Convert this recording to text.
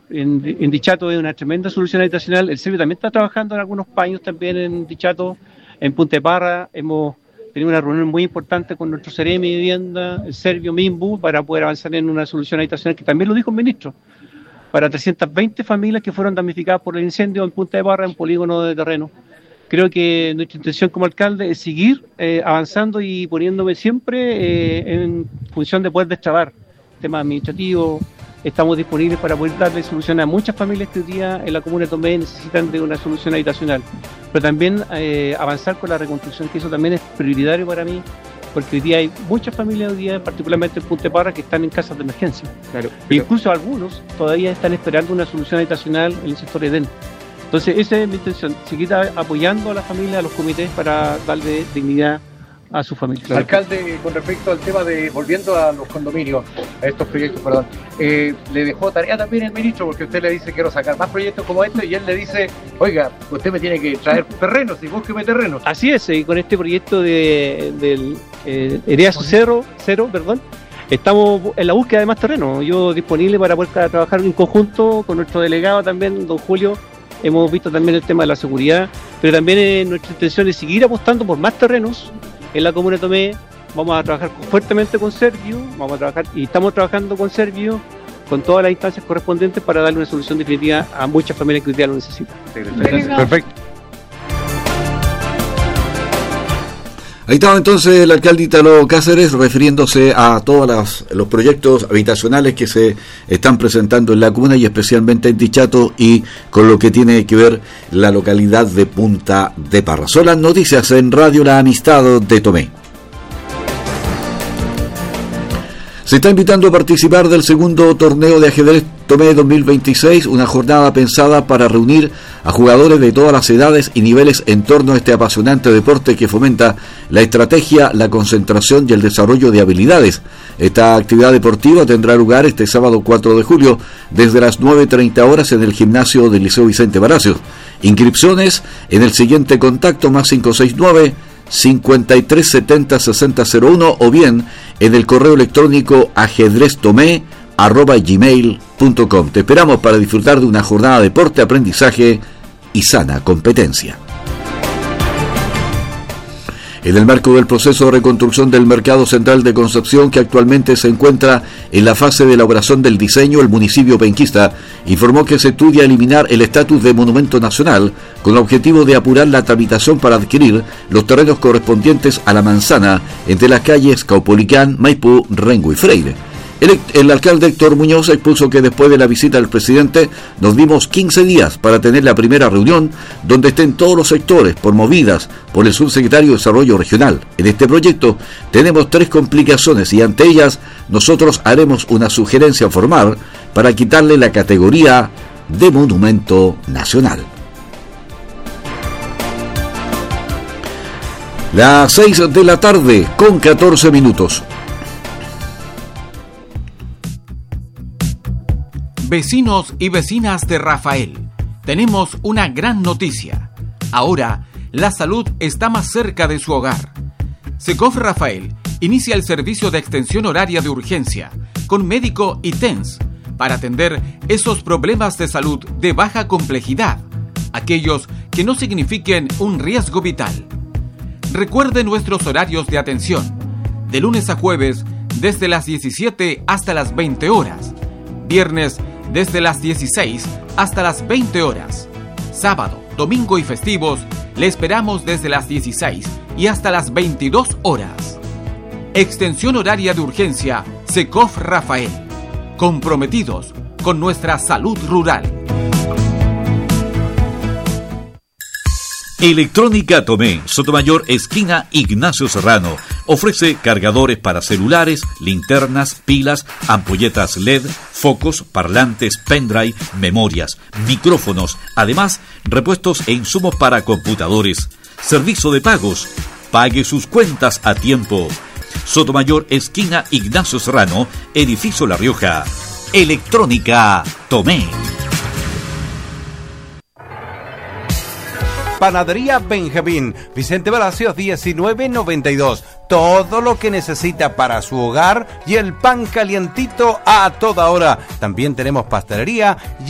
en Dichato es una tremenda solución habitacional. El Servio también está trabajando en algunos paños también en Dichato, en Punta de Parra. Hemos tenido una reunión muy importante con nuestro Seremi de Vivienda, el Servio Mimbu, para poder avanzar en una solución habitacional que también lo dijo el ministro, para 320 familias que fueron damnificadas por el incendio en Punta de Parra, en polígono de terreno. Creo que nuestra intención como alcalde es seguir avanzando y poniéndome siempre en función de poder destrabar temas administrativos. Estamos disponibles para poder darle solución a muchas familias que hoy día en la comuna de Tomé necesitan de una solución habitacional. Pero también avanzar con la reconstrucción, que eso también es prioritario para mí, porque hoy día hay muchas familias, hoy día, particularmente en Punta de Parra, que están en casas de emergencia. Claro, pero incluso algunos todavía están esperando una solución habitacional en el sector Edén. Entonces, esa es mi intención, seguir apoyando a la familia, a los comités, para darle dignidad a su familia. Claro. Alcalde, con respecto al tema de, volviendo a los condominios, a estos proyectos, perdón, le dejó tarea también el ministro, porque usted le dice quiero sacar más proyectos como este, y él le dice, oiga, usted me tiene que traer terrenos y búsqueme terrenos. Así es, y con este proyecto del EREASO cero, estamos en la búsqueda de más terrenos. Yo disponible para poder trabajar en conjunto con nuestro delegado también, don Julio. Hemos visto también el tema de la seguridad, pero también nuestra intención es seguir apostando por más terrenos en la comuna de Tomé. Vamos a trabajar fuertemente con Servio, y estamos trabajando con Servio, con todas las instancias correspondientes, para darle una solución definitiva a muchas familias que hoy día lo necesitan. Perfecto. Ahí estaba entonces el alcalde Ítalo Cáceres refiriéndose a todos los proyectos habitacionales que se están presentando en la comuna y especialmente en Dichato y con lo que tiene que ver la localidad de Punta de Parra. Son las noticias en Radio La Amistad de Tomé. Se está invitando a participar del segundo torneo de ajedrez Tomé 2026, una jornada pensada para reunir a jugadores de todas las edades y niveles en torno a este apasionante deporte que fomenta la estrategia, la concentración y el desarrollo de habilidades. Esta actividad deportiva tendrá lugar este sábado 4 de julio desde las 9:30 horas en el gimnasio del Liceo Vicente Palacios. Inscripciones en el siguiente contacto: más 569-5370-6001 o bien en el correo electrónico ajedreztomé@gmail.com. Te esperamos para disfrutar de una jornada de deporte, aprendizaje y sana competencia. En el marco del proceso de reconstrucción del Mercado Central de Concepción, que actualmente se encuentra en la fase de elaboración del diseño, el municipio penquista informó que se estudia eliminar el estatus de monumento nacional con el objetivo de apurar la tramitación para adquirir los terrenos correspondientes a la manzana entre las calles Caupolicán, Maipú, Rengo y Freire. El alcalde Héctor Muñoz expuso que después de la visita del presidente nos dimos 15 días para tener la primera reunión donde estén todos los sectores promovidas por el subsecretario de Desarrollo Regional. En este proyecto tenemos 3 complicaciones y ante ellas nosotros haremos una sugerencia formal para quitarle la categoría de monumento nacional. Las 6 de la tarde con 14 minutos. Vecinos y vecinas de Rafael, tenemos una gran noticia. Ahora, la salud está más cerca de su hogar. Secof Rafael inicia el servicio de extensión horaria de urgencia con médico y TENS para atender esos problemas de salud de baja complejidad, aquellos que no signifiquen un riesgo vital. Recuerde nuestros horarios de atención, de lunes a jueves desde las 17 hasta las 20 horas, viernes desde las 16 hasta las 20 horas. Sábado, domingo y festivos le esperamos desde las 16 y hasta las 22 horas. Extensión horaria de urgencia Secof Rafael. Comprometidos con nuestra salud rural. Electrónica Tomé, Sotomayor, esquina Ignacio Serrano. Ofrece cargadores para celulares, linternas, pilas, ampolletas LED, focos, parlantes, pendrive, memorias, micrófonos. Además, repuestos e insumos para computadores. Servicio de pagos. Pague sus cuentas a tiempo. Sotomayor, esquina Ignacio Serrano, edificio La Rioja. Electrónica Tomé. Panadería Benjamín, Vicente Palacios 1992. Todo lo que necesita para su hogar y el pan calientito a toda hora. También tenemos pastelería